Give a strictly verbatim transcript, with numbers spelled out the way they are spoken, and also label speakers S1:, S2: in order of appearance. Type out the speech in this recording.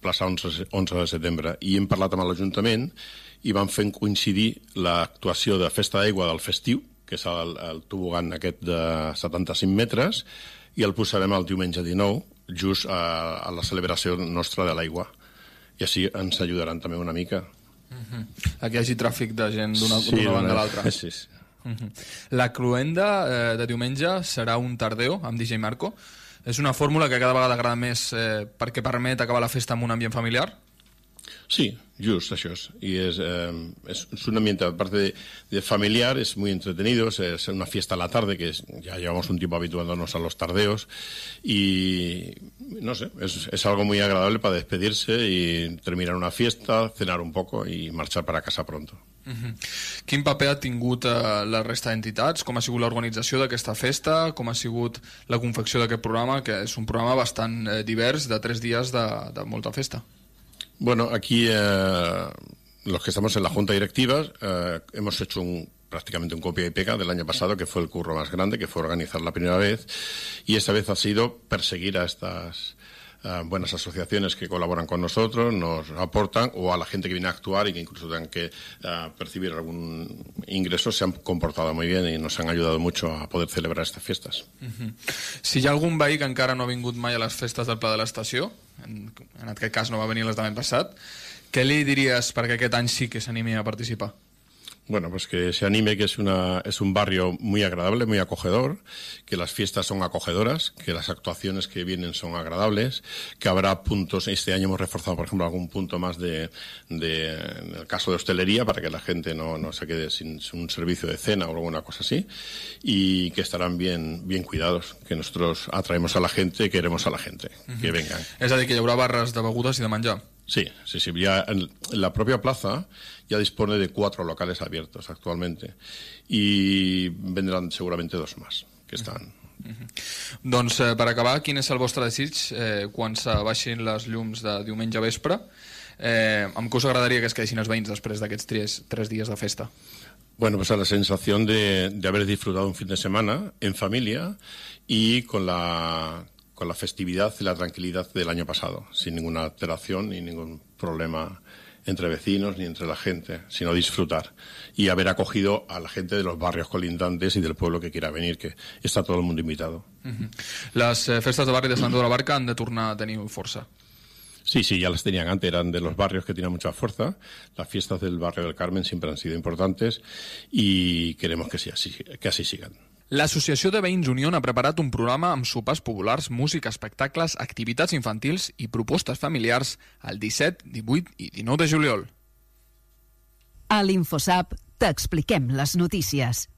S1: plaça onze de setembre, i hem parlat amb l'Ajuntament i vam fer coincidir l'actuació de Festa d'Aigua del festiu, que és el, el tobogan aquest de setanta-cinc metres, i el posarem el diumenge dinou, just a, a la celebració nostra de l'aigua. I així ens ajudaran també una mica.
S2: Uh-huh. Aquí hi hagi tràfic de gent d'una
S1: sí,
S2: banda a l'altra.
S1: Sí, sí.
S2: Uh-huh. La cloenda eh, de diumenge serà un tardeo amb D J Marco. És una fórmula que cada vegada agrada més eh, perquè permet acabar la festa amb un ambient familiar?
S1: Sí, just això es. Y es, eh, es, es un ambiente, aparte de, de familiar, es muy entretenido, es, es una fiesta a la tarde, que es, ya llevamos un tiempo habituándonos a los tardeos, y no sé, es, es algo muy agradable para despedirse y terminar una fiesta, cenar un poco y marchar para casa pronto.
S2: Uh-huh. Quin paper ha tingut eh, la resta d'entitats? Com ha sigut l'organització d'aquesta festa? Com ha sigut la confecció d'aquest programa, que és un programa bastant eh, divers, de tres dies de, de molta festa?
S1: Bueno, aquí eh, los que estamos en la Junta Directiva eh, hemos hecho un, prácticamente un copia y pega del año pasado, que fue el curro más grande, que fue organizar la primera vez, y esta vez ha sido perseguir a estas eh, buenas asociaciones que colaboran con nosotros, nos aportan, o a la gente que viene a actuar y que incluso tengan que eh, percibir algún ingreso. Se han comportado muy bien y nos han ayudado mucho a poder celebrar estas fiestas.
S2: Uh-huh. Si hi ha algun veí que encara no ha vingut mai a les festes del Pla de l'Estació, en, en aquest cas no va venir les de l'any passat, què li diries perquè aquest any sí que s'animi a participar?
S1: Bueno, pues que se anime, que es, una, es un barrio muy agradable, muy acogedor, que las fiestas son acogedoras, que las actuaciones que vienen son agradables, que habrá puntos. Este año hemos reforzado, por ejemplo, algún punto más de, de en el caso de hostelería, para que la gente no, no se quede sin un servicio de cena o alguna cosa así, y que estarán bien, bien cuidados, que nosotros atraemos a la gente, queremos a la gente, uh-huh. que vengan.
S2: És a dir, que hi haurà barres de begudes i de menjar?
S1: Sí, sí, sí. Ya en la propia plaza ya dispone de cuatro locales abiertos actualmente y vendrán seguramente dos más que están.
S2: Uh-huh. Doncs eh, per acabar, quin és el vostre desig eh, quan se baixin les llums de diumenge vespre? Eh, amb què us agradaria que es quedessin els veïns després d'aquests tres, tres dies de festa?
S1: Bueno, pues a la sensación de, de haber disfrutado un fin de semana en familia y con la... con la festividad y la tranquilidad del año pasado, sin ninguna alteración ni ningún problema entre vecinos ni entre la gente, sino disfrutar y haber acogido a la gente de los barrios colindantes y del pueblo que quiera venir, que está todo el mundo invitado.
S2: Uh-huh. Les eh, festes de barri de Sant Andreu de la Barca han de tornar a tenir força.
S1: Sí, sí, ya las tenían antes, eran de los barrios que tenían mucha fuerza. Las fiestas del barrio del Carmen siempre han sido importantes y queremos que, sí, así, que así sigan.
S2: L'Associació de Veïns Unión ha preparat un programa amb sopars populars, música, espectacles, activitats infantils i propostes familiars el disset, divuit i dinou de juliol.
S3: A l'InfoSap t'expliquem les notícies.